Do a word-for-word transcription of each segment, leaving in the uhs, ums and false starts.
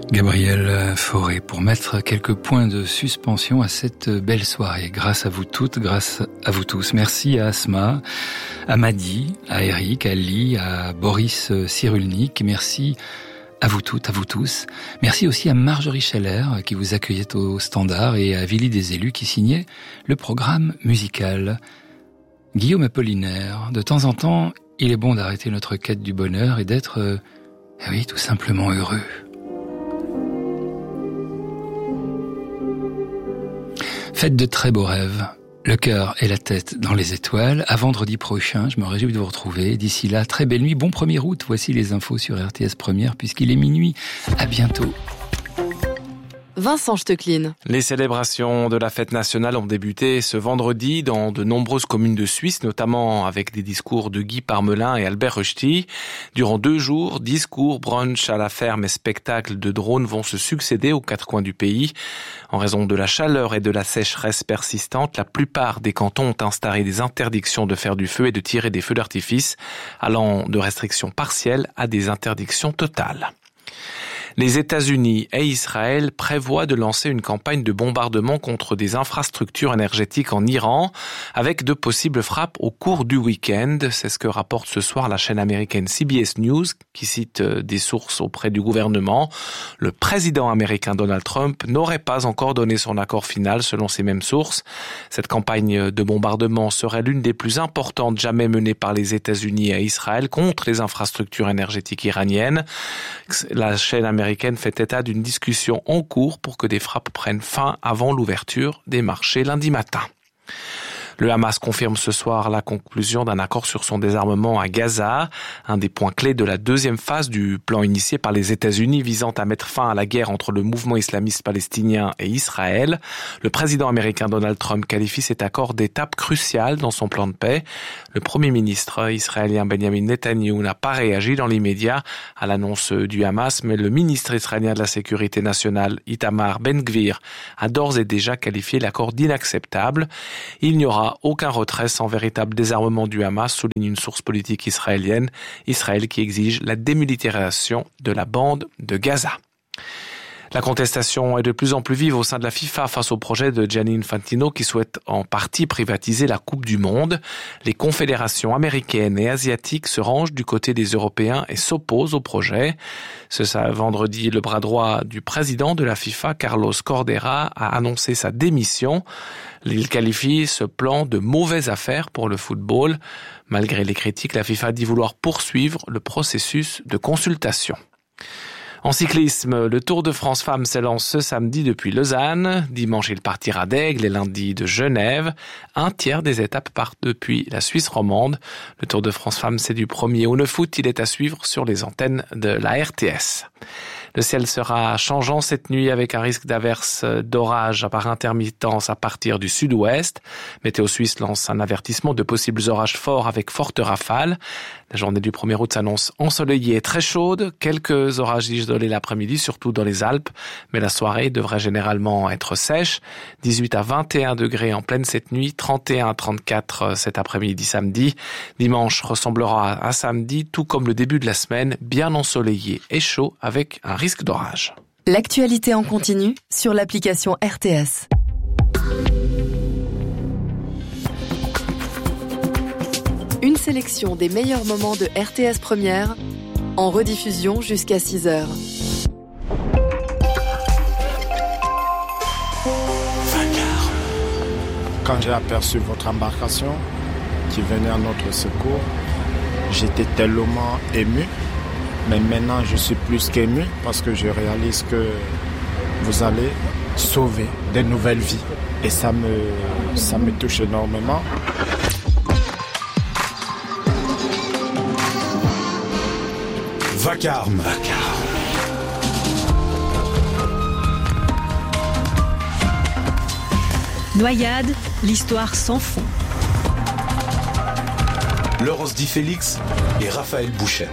Gabriel Fauré pour mettre quelques points de suspension à cette belle soirée. Grâce à vous toutes, grâce à vous tous. Merci à Asma, à Madi, à Eric, à Lee, à Boris Cyrulnik. Merci à vous toutes, à vous tous. Merci aussi à Marjorie Scheller qui vous accueillait au standard et à Willy des Élus qui signait le programme musical. Guillaume Apollinaire, de temps en temps, il est bon d'arrêter notre quête du bonheur et d'être, euh, eh oui, tout simplement heureux. Faites de très beaux rêves, le cœur et la tête dans les étoiles. À vendredi prochain, je me réjouis de vous retrouver. D'ici là, très belle nuit, bon premier août. Voici les infos sur R T S Première puisqu'il est minuit. À bientôt. Vincent Stechlin. Les célébrations de la fête nationale ont débuté ce vendredi dans de nombreuses communes de Suisse, notamment avec des discours de Guy Parmelin et Albert Rösti. Durant deux jours, discours, brunch à la ferme et spectacles de drones vont se succéder aux quatre coins du pays. En raison de la chaleur et de la sécheresse persistante, la plupart des cantons ont instauré des interdictions de faire du feu et de tirer des feux d'artifice, allant de restrictions partielles à des interdictions totales. Les États-Unis et Israël prévoient de lancer une campagne de bombardement contre des infrastructures énergétiques en Iran, avec de possibles frappes au cours du week-end. C'est ce que rapporte ce soir la chaîne américaine C B S News, qui cite des sources auprès du gouvernement. Le président américain Donald Trump n'aurait pas encore donné son accord final, selon ces mêmes sources. Cette campagne de bombardement serait l'une des plus importantes jamais menées par les États-Unis et Israël contre les infrastructures énergétiques iraniennes. La chaîne américaine fait état d'une discussion en cours pour que des frappes prennent fin avant l'ouverture des marchés lundi matin. Le Hamas confirme ce soir la conclusion d'un accord sur son désarmement à Gaza, un des points clés de la deuxième phase du plan initié par les États-Unis visant à mettre fin à la guerre entre le mouvement islamiste palestinien et Israël. Le président américain Donald Trump qualifie cet accord d'étape cruciale dans son plan de paix. Le premier ministre israélien Benjamin Netanyahou n'a pas réagi dans l'immédiat à l'annonce du Hamas, mais le ministre israélien de la Sécurité nationale, Itamar Ben-Gvir, a d'ores et déjà qualifié l'accord d'inacceptable. Il n'y aura aucun retrait sans véritable désarmement du Hamas, souligne une source politique israélienne, Israël qui exige la démilitarisation de la bande de Gaza. La contestation est de plus en plus vive au sein de la FIFA face au projet de Gianni Infantino qui souhaite en partie privatiser la Coupe du Monde. Les confédérations américaines et asiatiques se rangent du côté des Européens et s'opposent au projet. Ce vendredi, le bras droit du président de la FIFA, Carlos Cordeira, a annoncé sa démission. Il qualifie ce plan de mauvaise affaire pour le football. Malgré les critiques, la FIFA dit vouloir poursuivre le processus de consultation. En cyclisme, le Tour de France Femmes s'élance ce samedi depuis Lausanne. Dimanche, il partira d'Aigle et lundi de Genève. Un tiers des étapes partent depuis la Suisse romande. Le Tour de France Femmes, c'est du premier au neuf août. Il est à suivre sur les antennes de la R T S. Le ciel sera changeant cette nuit avec un risque d'averse d'orage par intermittence à partir du sud-ouest. Météo Suisse lance un avertissement de possibles orages forts avec fortes rafales. La journée du premier août s'annonce ensoleillée et très chaude. Quelques orages isolés l'après-midi, surtout dans les Alpes. Mais la soirée devrait généralement être sèche. dix-huit à vingt et un degrés en pleine cette nuit. trente et un à trente-quatre cet après-midi samedi. Dimanche ressemblera à samedi, tout comme le début de la semaine, bien ensoleillé et chaud avec un risque d'orage. L'actualité en continu sur l'application R T S. Une sélection des meilleurs moments de R T S Première en rediffusion jusqu'à six heures. Quand j'ai aperçu votre embarcation qui venait à notre secours, j'étais tellement ému. Mais maintenant, je suis plus qu'ému parce que je réalise que vous allez sauver des nouvelles vies. Et ça me, ça me touche énormément. Vacarme. Vacarme. Noyade, l'histoire sans fond. Laurence Di Félix et Raphaël Bouchet.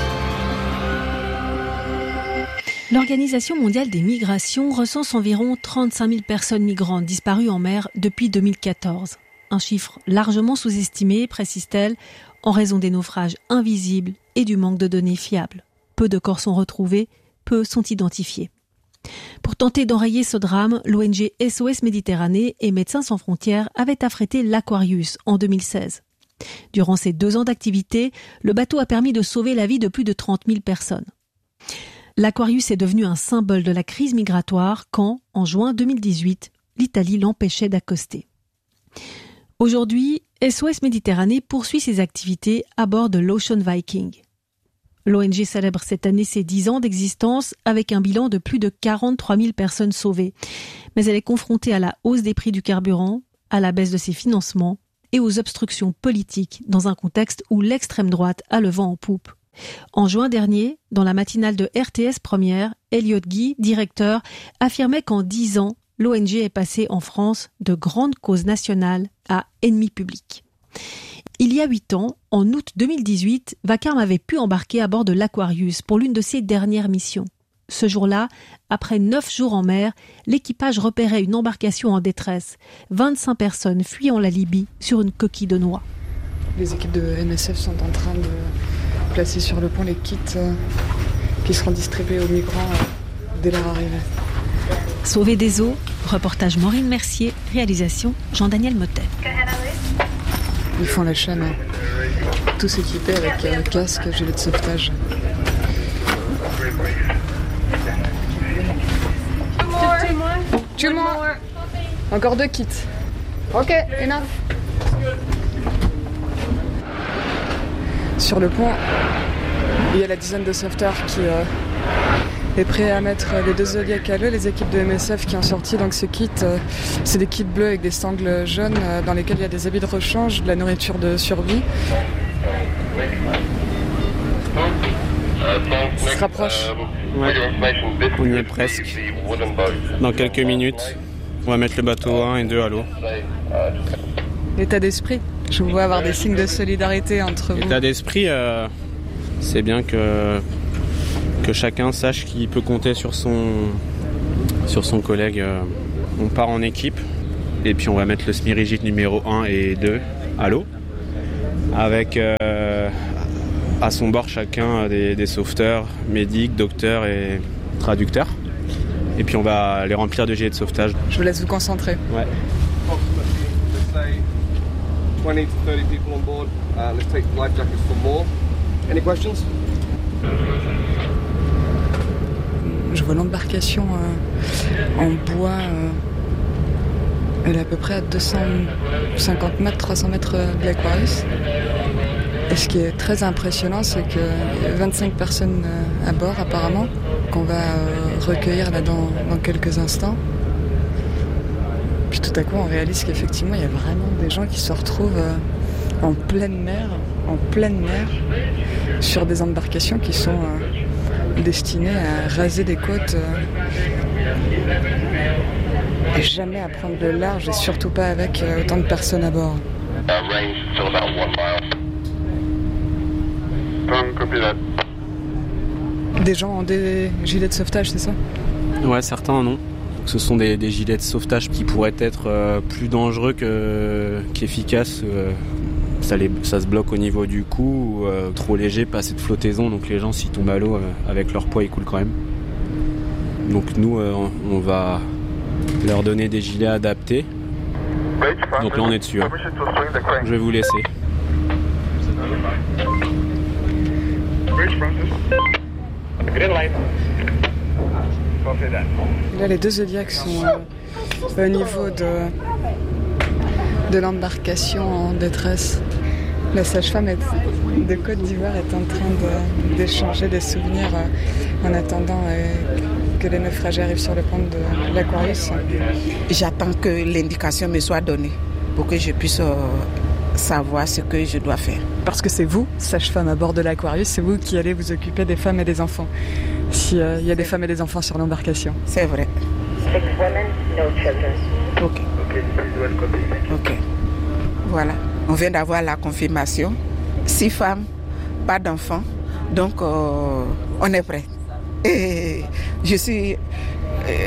L'Organisation mondiale des migrations recense environ trente-cinq mille personnes migrantes disparues en mer depuis deux mille quatorze. Un chiffre largement sous-estimé, précise-t-elle, en raison des naufrages invisibles et du manque de données fiables. Peu de corps sont retrouvés, peu sont identifiés. Pour tenter d'enrayer ce drame, l'O N G S O S Méditerranée et Médecins sans frontières avaient affrété l'Aquarius en deux mille seize. Durant ces deux ans d'activité, le bateau a permis de sauver la vie de plus de trente mille personnes. L'Aquarius est devenu un symbole de la crise migratoire quand, en juin deux mille dix-huit, l'Italie l'empêchait d'accoster. Aujourd'hui, S O S Méditerranée poursuit ses activités à bord de l'Ocean Viking. L'O N G célèbre cette année ses dix ans d'existence avec un bilan de plus de quarante-trois mille personnes sauvées. Mais elle est confrontée à la hausse des prix du carburant, à la baisse de ses financements et aux obstructions politiques dans un contexte où l'extrême droite a le vent en poupe. En juin dernier, dans la matinale de R T S Première, Elliot Guy, directeur, affirmait qu'en dix ans, l'O N G est passée en France de grande cause nationale à ennemi public. Il y a huit ans, en août deux mille dix-huit, Vacarme avait pu embarquer à bord de l'Aquarius pour l'une de ses dernières missions. Ce jour-là, après neuf jours en mer, l'équipage repérait une embarcation en détresse. vingt-cinq personnes fuyant la Libye sur une coquille de noix. Les équipes de M S F sont en train de placer sur le pont les kits qui seront distribués aux migrants dès leur arrivée. Sauver des eaux, reportage Maureen Mercier, réalisation Jean-Daniel Motet. Ils font la chaîne, tous équipés avec euh, casque, gilet de sauvetage. Two more. Encore deux kits. Ok, enough. Sur le pont, il y a la dizaine de sauveteurs qui euh, est prêt à mettre les deux Zodiac à l'eau. Les équipes de M S F qui ont sorti donc ce kit, euh, c'est des kits bleus avec des sangles jaunes euh, dans lesquels il y a des habits de rechange, de la nourriture de survie. Ça se rapproche. Ouais. On y est presque. Dans quelques minutes, on va mettre le bateau un et deux à l'eau. L'état d'esprit, je vous vois avoir des signes de solidarité entre vous. L'état d'esprit, euh, c'est bien que, que chacun sache qu'il peut compter sur son, sur son collègue. On part en équipe et puis on va mettre le Smirigite numéro un et deux à l'eau avec euh, à son bord chacun des, des sauveteurs, médics, docteurs et traducteurs. Et puis on va les remplir de gilets de sauvetage. Je vous laisse vous concentrer. Ouais. twenty to thirty people on board. Uh, let's take life jackets for more. Any questions? Je vois l'embarcation euh, en bois. Euh, elle est à peu près à deux cent cinquante mètres, trois cents mètres de l'Aquarius. Et ce qui est très impressionnant, c'est qu'il y a vingt-cinq personnes euh, à bord apparemment, qu'on va euh, recueillir là dans, dans quelques instants. Puis tout à coup, on réalise qu'effectivement, il y a vraiment des gens qui se retrouvent euh, en pleine mer, en pleine mer, sur des embarcations qui sont euh, destinées à raser des côtes euh, et jamais à prendre le large, et surtout pas avec euh, autant de personnes à bord. Des gens ont des gilets de sauvetage, c'est ça ? Ouais, certains non. Ce sont des, des gilets de sauvetage qui pourraient être euh, plus dangereux que, qu'efficaces. Euh, ça, les, ça se bloque au niveau du cou, ou, euh, trop léger, pas assez de flottaison, donc les gens s'ils tombent à l'eau euh, avec leur poids ils coulent quand même. Donc nous euh, on va leur donner des gilets adaptés. Donc là on est dessus. Hein. Je vais vous laisser. Là, les deux Zodiacs sont euh, au niveau de, de l'embarcation en détresse. La sage-femme est, de Côte d'Ivoire est en train de, d'échanger des souvenirs euh, en attendant euh, que les naufragés arrivent sur le pont de l'Aquarius. J'attends que l'indication me soit donnée pour que je puisse euh, savoir ce que je dois faire. Parce que c'est vous, sage-femme à bord de l'Aquarius, c'est vous qui allez vous occuper des femmes et des enfants. S'il euh, y a des femmes et des enfants sur l'embarcation. C'est vrai. Ok. Ok. Voilà. On vient d'avoir la confirmation. Six femmes, pas d'enfants. Donc, euh, on est prêt. Et je suis... Euh,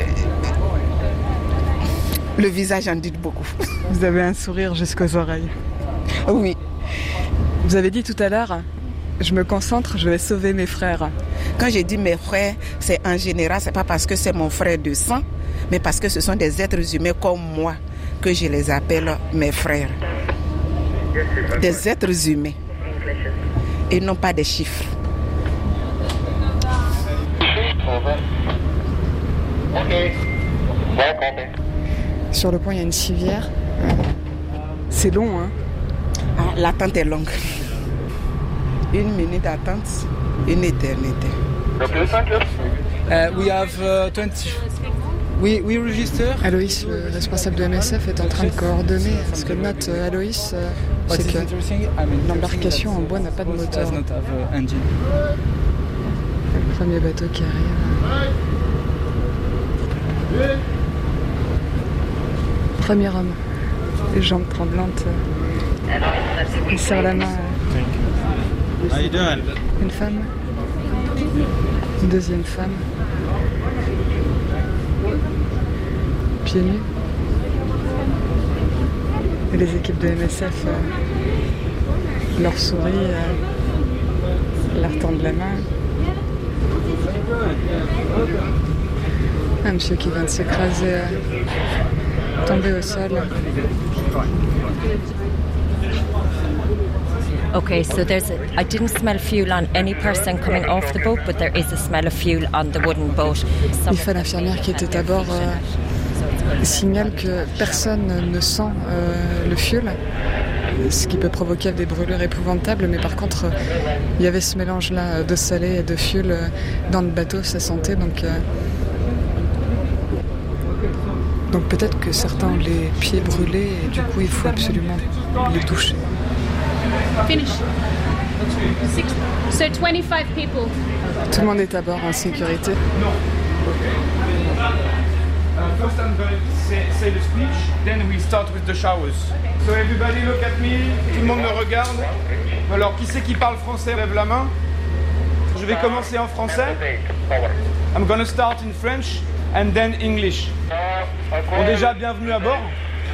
le visage en dit beaucoup. Vous avez un sourire jusqu'aux oreilles. Oui. Vous avez dit tout à l'heure, je me concentre, je vais sauver mes frères. Quand je dis mes frères, c'est en général, c'est pas parce que c'est mon frère de sang, mais parce que ce sont des êtres humains comme moi que je les appelle mes frères. Des êtres humains et non pas des chiffres. Sur le pont, il y a une civière. C'est long, hein? Ah, l'attente est longue. Une minute d'attente, une éternité. Uh, we have uh, twenty. We, we register. Aloïs, le responsable de M S F, est en train de coordonner. Ce que note euh, Aloïs, euh, c'est que l'embarcation en bois n'a pas de moteur. Le premier bateau qui arrive. Premier homme, les jambes tremblantes. Il serre la main. Euh, une femme. Une deuxième femme. Pieds nus. Et les équipes de M S F euh, leur sourient, euh, leur tendent la main. Un monsieur qui vient de s'écraser, euh, tomber au sol. Okay, so there's a, I didn't smell fuel on any person coming off the boat, but there is a smell of fuel on the wooden boat. Il fait l'infirmière qui était à bord euh, signale que personne ne sent euh, le fuel, ce qui peut provoquer des brûlures épouvantables, mais par contre euh, il y avait ce mélange-là d'eau salée et de fuel euh, dans le bateau, ça sentait, donc euh, donc peut-être que certains ont les pieds brûlés et du coup il faut absolument les toucher. Finish. Six, so twenty-five people. Tout le monde est à bord en sécurité. Uh, first I'm going to say, say the speech, then we start with the showers. So everybody look at me, tout le monde me regarde. Alors qui c'est qui parle français, lève la main. Je vais commencer en français. I'm going to start in French and then English. Bon, déjà, bienvenue à bord.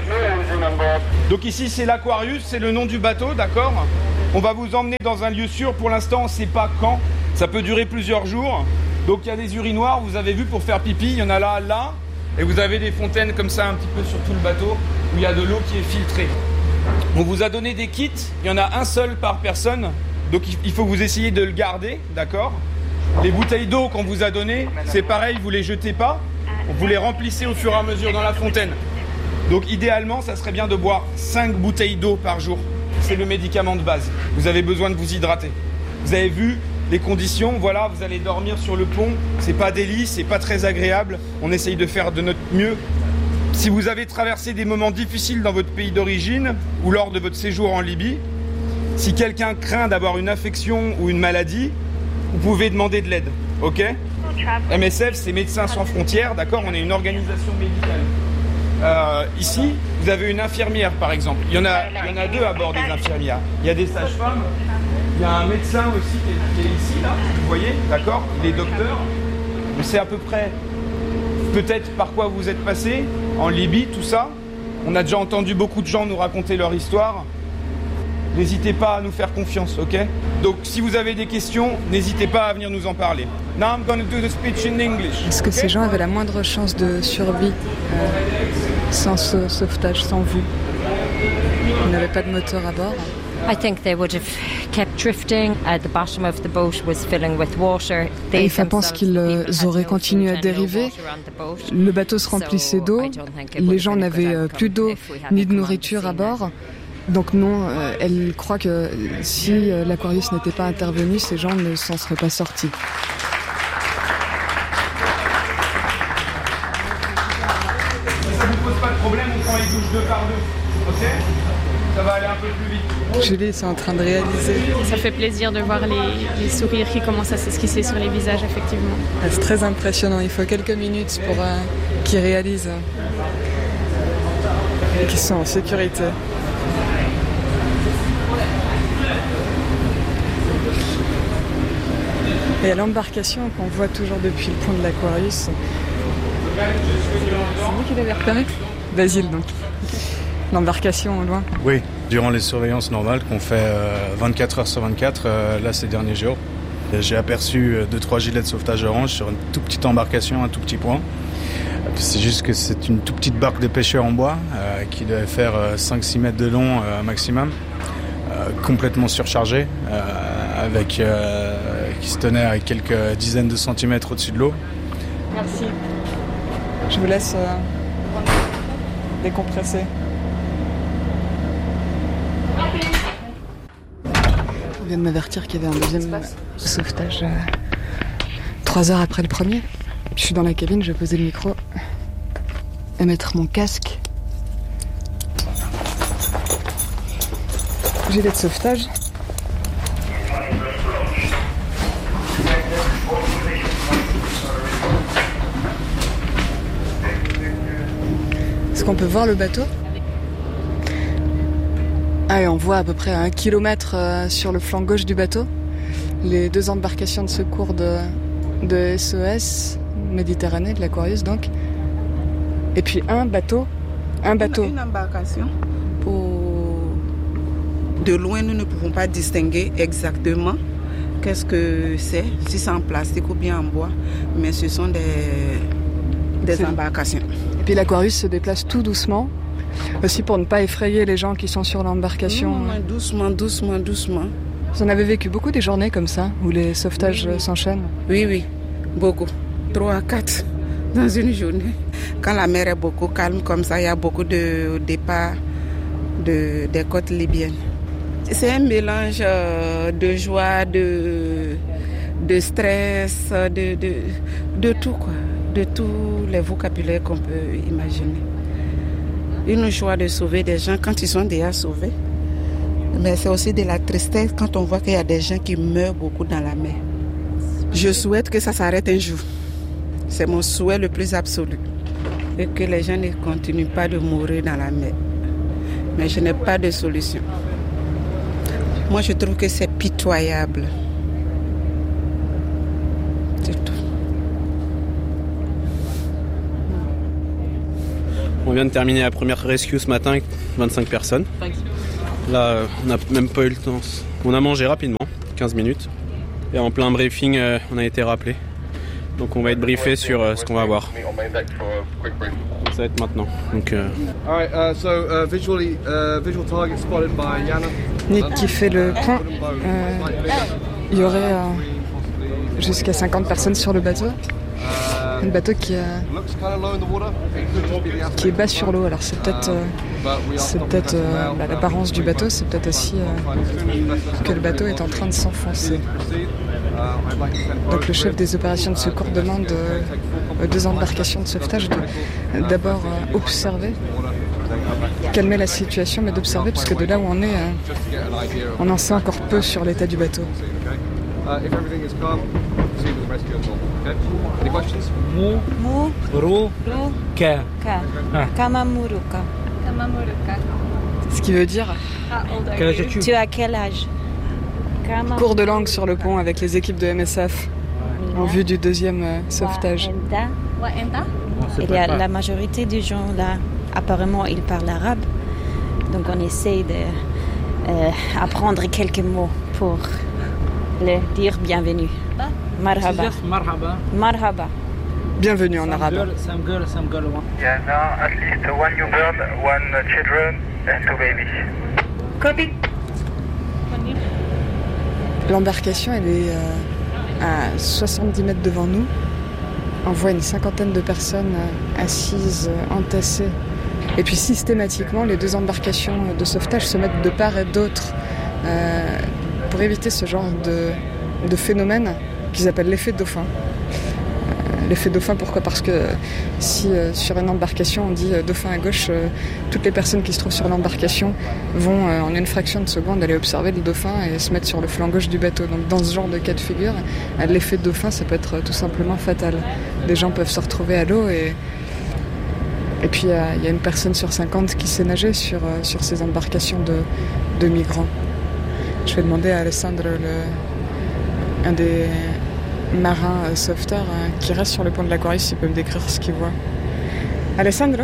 Donc ici c'est l'Aquarius, c'est le nom du bateau, d'accord? On va vous emmener dans un lieu sûr, pour l'instant on ne sait pas quand, ça peut durer plusieurs jours. Donc il y a des urinoirs, vous avez vu, pour faire pipi, il y en a là, là, et vous avez des fontaines comme ça un petit peu sur tout le bateau, où il y a de l'eau qui est filtrée. On vous a donné des kits, il y en a un seul par personne, donc il faut que vous essayiez de le garder, d'accord? Les bouteilles d'eau qu'on vous a données, c'est pareil, vous les jetez pas, vous les remplissez au fur et à mesure dans la fontaine. Donc idéalement, ça serait bien de boire cinq bouteilles d'eau par jour. C'est le médicament de base. Vous avez besoin de vous hydrater. Vous avez vu les conditions, voilà, vous allez dormir sur le pont. C'est pas des lits, c'est pas très agréable. On essaye de faire de notre mieux. Si vous avez traversé des moments difficiles dans votre pays d'origine ou lors de votre séjour en Libye, si quelqu'un craint d'avoir une infection ou une maladie, vous pouvez demander de l'aide, ok? M S F, c'est Médecins sans frontières, d'accord? On est une organisation médicale. Euh, ici, vous avez une infirmière par exemple. Il y en a, il y en a deux à bord des infirmières. Il y a des sages-femmes, il y a un médecin aussi qui est, qui est ici, là, vous voyez, d'accord? Il est docteur. On sait à peu près peut-être par quoi vous êtes passé, en Libye, tout ça. On a déjà entendu beaucoup de gens nous raconter leur histoire. N'hésitez pas à nous faire confiance, ok? Donc si vous avez des questions, n'hésitez pas à venir nous en parler. Now I'm going to do the speech in English. Est-ce que okay? Ces gens avaient la moindre chance de survie euh, sans ce sauvetage, sans vous? Ils n'avaient pas de moteur à bord? I think they would have kept drifting. Uh, the bottom of the boat was filling with water. Et je pense qu'ils auraient continué à dériver. Le bateau se remplissait d'eau. Les gens n'avaient plus d'eau ni de nourriture à bord. Donc non, euh, elle croit que si euh, l'Aquarius n'était pas intervenu, ces gens ne s'en seraient pas sortis. Si ça ne vous pose pas de problème, on prend les douches deux par deux, ok? Ça va aller un peu plus vite. Julie, c'est en train de réaliser. Ça fait plaisir de voir les, les sourires qui commencent à s'esquisser sur les visages, effectivement. Ah, c'est très impressionnant, il faut quelques minutes pour euh, qu'ils réalisent euh, qu'ils sont en sécurité. Et à l'embarcation qu'on voit toujours depuis le pont de l'Aquarius. C'est vous qui l'avez repéré? Basile, donc. L'embarcation au loin. Oui, durant les surveillances normales qu'on fait euh, vingt-quatre heures sur vingt-quatre, euh, là ces derniers jours. J'ai aperçu deux trois gilets de sauvetage orange sur une toute petite embarcation, un tout petit point. C'est juste que c'est une toute petite barque de pêcheurs en bois euh, qui devait faire euh, cinq six mètres de long euh, maximum, euh, complètement surchargée, euh, avec, euh, qui se tenait à quelques dizaines de centimètres au-dessus de l'eau. Merci. Je vous laisse euh, décompresser. On vient de m'avertir qu'il y avait un deuxième sauvetage euh, trois heures après le premier. Je suis dans la cabine, je vais poser le micro et mettre mon casque. Gilet de sauvetage. Est-ce qu'on peut voir le bateau ? Ah, et on voit à peu près à un kilomètre euh, sur le flanc gauche du bateau les deux embarcations de secours de, de S O S Méditerranée, de l'Aquarius donc. Et puis un bateau, un bateau. Une embarcation. Pour... De loin, nous ne pouvons pas distinguer exactement qu'est-ce que c'est, si c'est en plastique ou bien en bois, mais ce sont des, des c'est... embarcations. Et puis l'Aquarius se déplace tout doucement, aussi pour ne pas effrayer les gens qui sont sur l'embarcation. Non, non, doucement, doucement, doucement. Vous en avez vécu beaucoup des journées comme ça, où les sauvetages oui, oui. s'enchaînent ? Oui, oui, beaucoup. Trois à quatre dans une journée. Quand la mer est beaucoup calme comme ça, il y a beaucoup de départs de, des côtes libyennes. C'est un mélange de joie, de, de stress, de, de, de tout, quoi. De tous les vocabulaires qu'on peut imaginer. Une joie de sauver des gens quand ils sont déjà sauvés. Mais c'est aussi de la tristesse quand on voit qu'il y a des gens qui meurent beaucoup dans la mer. Je souhaite que ça s'arrête un jour. C'est mon souhait le plus absolu. Et que les gens ne continuent pas de mourir dans la mer. Mais je n'ai pas de solution. Moi, je trouve que c'est pitoyable. C'est tout. On vient de terminer la première rescue ce matin avec vingt-cinq personnes. Là, on n'a même pas eu le temps. On a mangé rapidement, quinze minutes. Et en plein briefing, euh, on a été rappelé. Donc on va être briefé sur euh, ce qu'on va voir. Ça va être maintenant. Donc, euh... Alright, uh, so uh, visually, uh, visual target spotted by Yana. Nick qui fait le point. Euh, il y aurait euh, jusqu'à cinquante personnes sur le bateau. Un bateau qui, euh, qui est bas sur l'eau. Alors c'est peut-être, euh, c'est peut-être euh, bah, l'apparence du bateau, c'est peut-être aussi euh, que le bateau est en train de s'enfoncer. Donc le chef des opérations de secours demande euh, aux deux embarcations de sauvetage de d'abord euh, observer, calmer la situation, mais d'observer, parce que de là où on est, euh, on en sait encore peu sur l'état du bateau. Mu, Mu, Ru, Ka. Ka. Kamamuruka. Kamamuruka. Ce qui veut dire quel âge as-tu ? Tu as quel âge ? Cours de langue sur le pont avec les équipes de M S F en vue du deuxième euh, sauvetage. Il y a la majorité des gens là, apparemment ils parlent arabe, donc on essaie d'apprendre euh, quelques mots pour leur dire bienvenue. Marhaba. Marhaba. Bienvenue en arabe. Some girl, some girl, one. Yeah, now at least one newborn, one children and two babies. Copy. L'embarcation, elle est euh, à soixante-dix mètres devant nous. On voit une cinquantaine de personnes euh, assises, euh, entassées. Et puis systématiquement, les deux embarcations de sauvetage se mettent de part et d'autre euh, pour éviter ce genre de, de phénomène qu'ils appellent l'effet dauphin. Euh, l'effet dauphin, pourquoi ? Parce que si euh, sur une embarcation on dit euh, dauphin à gauche, euh, toutes les personnes qui se trouvent sur l'embarcation vont euh, en une fraction de seconde aller observer le dauphin et se mettre sur le flanc gauche du bateau. Donc dans ce genre de cas de figure, euh, l'effet dauphin, ça peut être euh, tout simplement fatal. Les gens peuvent se retrouver à l'eau et Et puis il euh, y, y a une personne sur cinquante qui sait nager sur, euh, sur ces embarcations de, de migrants. Je vais demander à Alessandro, le, un des marins euh, sauveteurs euh, qui reste sur le pont de l'Aquarius, s'il peut me décrire ce qu'il voit. Alessandro ?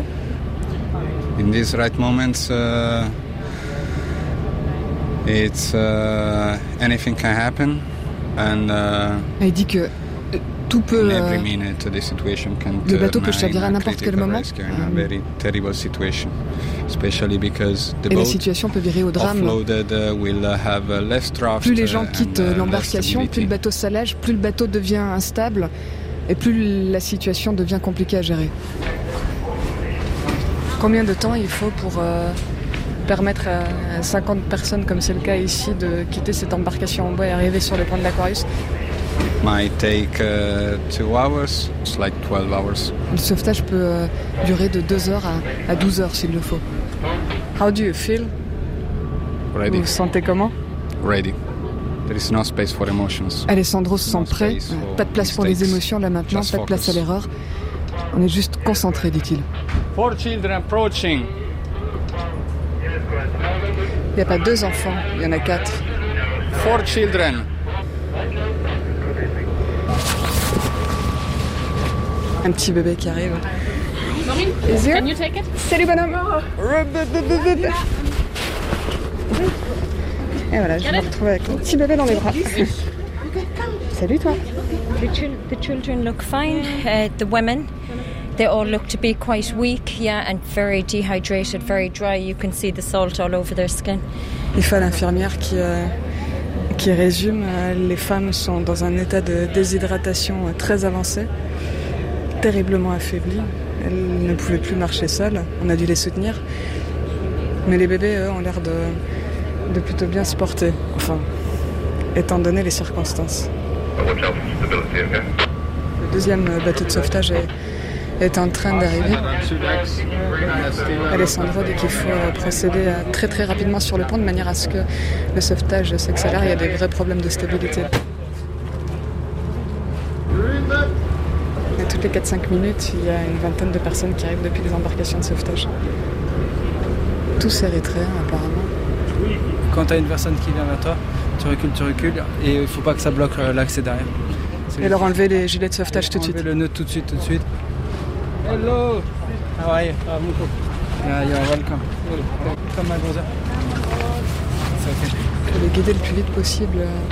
In these right moments, uh, it's uh, anything can happen. And, uh, il dit que tout peut, euh, minute, le bateau peut chavirer à n'importe quel moment. Et la situation peut virer au drame. Plus les gens quittent l'embarcation, plus le bateau s'allège, plus le bateau devient instable et plus la situation devient compliquée à gérer. Combien de temps il faut pour euh, permettre à cinquante personnes, comme c'est le cas ici, de quitter cette embarcation en bois et arriver sur le pont de l'Aquarius? Might take uh, two hours. It's like twelve hours. Le sauvetage peut euh, durer de deux heures à, à douze heures s'il le faut. How do you feel? Ready. Vous vous sentez comment? Ready. There is no space for emotions. Alessandro se sent prêt. Pas de place pour les émotions là maintenant, pas de place à l'erreur. On est juste concentré, dit-il. Four children approaching. Il n'y a pas deux enfants, il y en a quatre. Four children. Un petit bébé qui arrive. Maureen, can you take it? Salut bonhomme. Et voilà, je me retrouve avec mon petit bébé dans les bras. Salut toi. The, chil- the children look fine. Uh, the women, they all look to be quite weak, yeah, and very dehydrated, very dry. You can see the salt all over their skin. Il faut l'infirmière qui, euh, qui résume. Euh, les femmes sont dans un état de déshydratation euh, très avancé, terriblement affaiblies. Elles ne pouvaient plus marcher seules. On a dû les soutenir. Mais les bébés, eux, ont l'air de, de plutôt bien se porter. Enfin, étant donné les circonstances. Le deuxième bateau de sauvetage est, est en train d'arriver. Alessandro dit qu'il faut procéder très très rapidement sur le pont de manière à ce que le sauvetage s'accélère. Il y a des vrais problèmes de stabilité. Et toutes les quatre à cinq minutes, il y a une vingtaine de personnes qui arrivent depuis les embarcations de sauvetage. Tous érythréens apparemment. Quand tu as une personne qui vient vers toi, tu recules, tu recules, et il ne faut pas que ça bloque l'accès derrière. C'est et leur enlever les gilets de sauvetage tout de suite. Enlever le nœud tout de suite, tout de suite. Hello! How are you? Yeah, you're welcome. Come, my brother. Il faut les guider le plus vite possible.